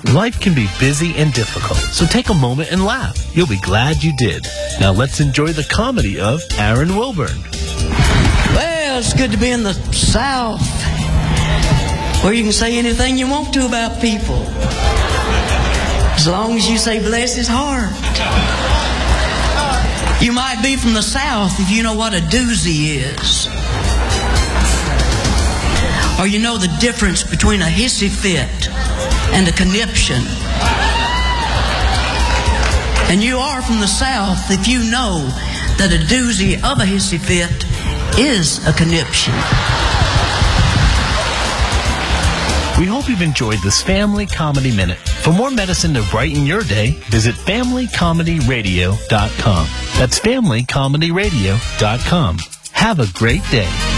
Life can be busy and difficult, so take a moment and laugh. You'll be glad you did. Now let's enjoy the comedy of Aaron Wilburn. Well, it's good to be in the South, where you can say anything you want to about people, as long as you say bless his heart. You might be from the South if you know what a doozy is, or you know the difference between a hissy fit and a conniption. And you are from the South if you know that a doozy of a hissy fit is a conniption. We hope you've enjoyed this Family Comedy Minute. For more medicine to brighten your day, visit FamilyComedyRadio.com. That's FamilyComedyRadio.com. Have a great day.